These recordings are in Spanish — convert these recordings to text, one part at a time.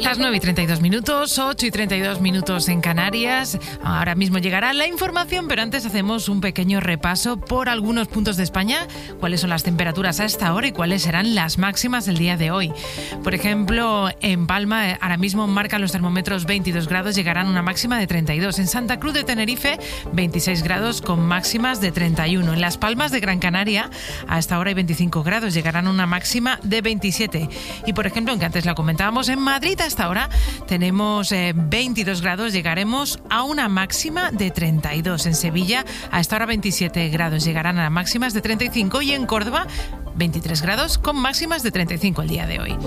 las 9:32, 8:32 en Canarias. Ahora mismo llegará la información, pero antes hacemos un pequeño repaso por algunos puntos de España. ¿Cuáles son las temperaturas a esta hora y cuáles serán las máximas del día de hoy? Por ejemplo, en Palma ahora mismo marcan los termómetros 22 grados, llegarán a una máxima de 32. En Santa Cruz de Tenerife, 26 grados con máximas de 31. En Las Palmas de Gran Canaria, a esta hora hay 25 grados, llegarán a una máxima de 27. Y por ejemplo, aunque antes la comentábamos, en Madrid hasta ahora tenemos 22 grados, llegaremos a una máxima de 32. En Sevilla a esta hora 27 grados, llegarán a máximas de 35. Y en Córdoba 23 grados con máximas de 35 el día de hoy.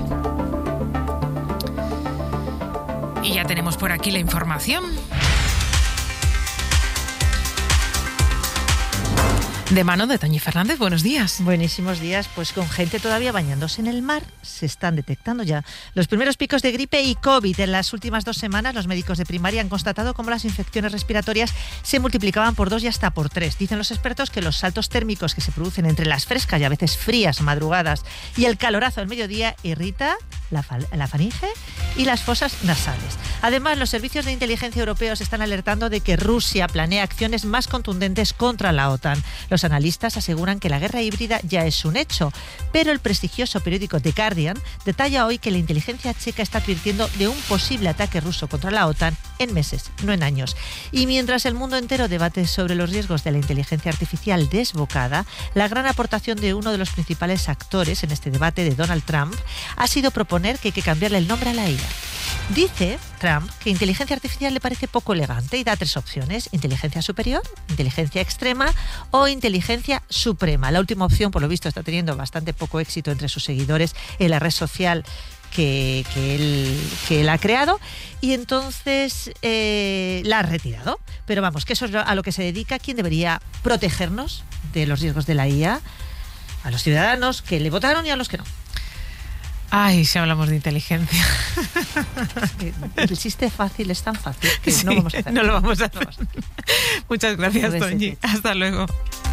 Y ya tenemos por aquí la información. De mano de Toñi Fernández, buenos días. Buenísimos días, pues con gente todavía bañándose en el mar, se están detectando ya los primeros picos de gripe y COVID. En las últimas 2 semanas, los médicos de primaria han constatado cómo las infecciones respiratorias se multiplicaban por 2 y hasta por 3. Dicen los expertos que los saltos térmicos que se producen entre las frescas y a veces frías madrugadas y el calorazo del mediodía irrita la faringe y las fosas nasales. Además, los servicios de inteligencia europeos están alertando de que Rusia planea acciones más contundentes contra la OTAN. Los analistas aseguran que la guerra híbrida ya es un hecho, pero el prestigioso periódico The Guardian detalla hoy que la inteligencia checa está advirtiendo de un posible ataque ruso contra la OTAN en meses, no en años. Y mientras el mundo entero debate sobre los riesgos de la inteligencia artificial desbocada, la gran aportación de uno de los principales actores en este debate, de Donald Trump, ha sido proponer que hay que cambiarle el nombre a la IA. Dice Trump que inteligencia artificial le parece poco elegante y da 3 opciones: inteligencia superior, inteligencia extrema o inteligencia suprema. La última opción, por lo visto, está teniendo bastante poco éxito entre sus seguidores en la red social que él ha creado, y entonces la ha retirado. Pero vamos, que eso es a lo que se dedica. ¿Quién debería protegernos de los riesgos de la IA? A los ciudadanos que le votaron y a los que no. Ay, si hablamos de inteligencia. El chiste fácil es tan fácil que sí, no vamos a hacer. No lo vamos a hacer. Muchas gracias, Toñi. Hasta luego.